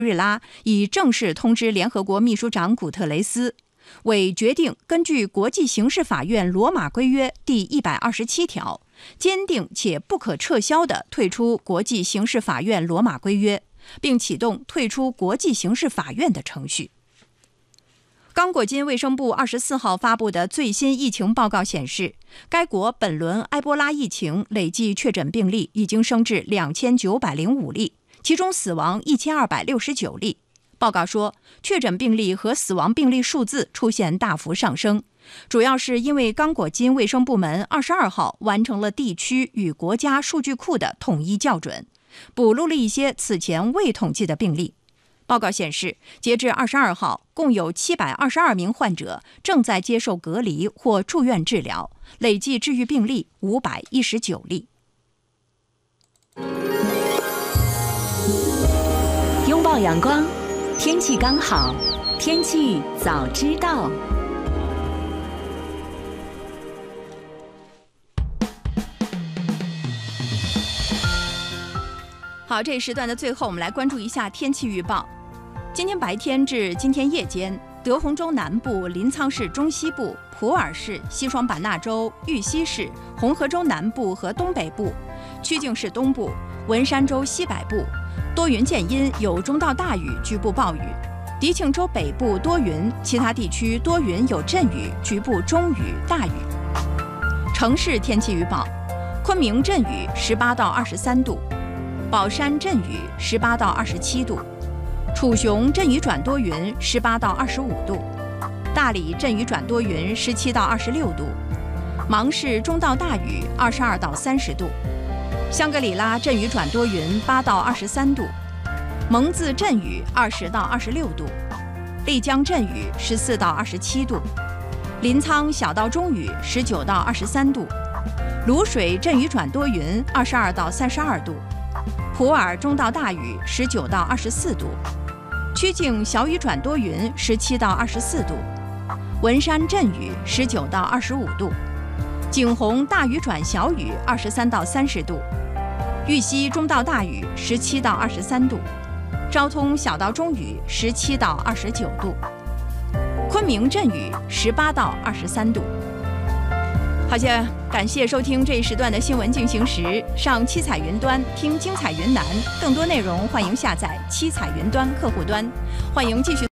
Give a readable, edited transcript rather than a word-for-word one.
日拉已正式通知联合国秘书长古特雷斯，为决定根据国际刑事法院罗马规约第127条，坚定且不可撤销地退出国际刑事法院罗马规约，并启动退出国际刑事法院的程序。刚果金卫生部24号发布的最新疫情报告显示，该国本轮埃博拉疫情累计确诊病例已经升至2905例，其中死亡1269例。报告说，确诊病例和死亡病例数字出现大幅上升，主要是因为刚果金卫生部门22号完成了地区与国家数据库的统一校准，补录了一些此前未统计的病例。报告显示，截至22号，共有722名患者正在接受隔离或住院治疗，累计治愈病例519例。 拥抱阳光，天气刚好，天气早知道。 好，这一时段的最后，我们来关注一下天气预报。今天白天至今天夜间，德宏州南部、临沧市中西部、普洱市、西双版纳州、玉溪市、红河州南部和东北部、曲靖市东部、文山州西北部多云见阴，有中到大雨，局部暴雨；迪庆州北部多云，其他地区多云有阵雨，局部中雨、大雨。城市天气预报：昆明阵雨18到23度，宝山阵雨18到27度，楚雄阵雨转多云18到25度，大理阵雨转多云17到26度，芒市中到大雨22到30度，香格里拉阵雨转多云8到23度，蒙自阵雨20到26度，丽江阵雨14到27度，临沧小到中雨19到23度，卤水阵雨转多云22到32度，普洱中到大雨19到24度，曲靖小雨转多云17到24度，文山阵雨19到25度，景洪大雨转小雨23到30度，玉溪中到大雨17到23度，昭通小到中雨17到29度，昆明阵雨18到23度。好些，感谢收听这一时段的新闻进行时，上七彩云端听精彩云南，更多内容欢迎下载七彩云端客户端，欢迎继续。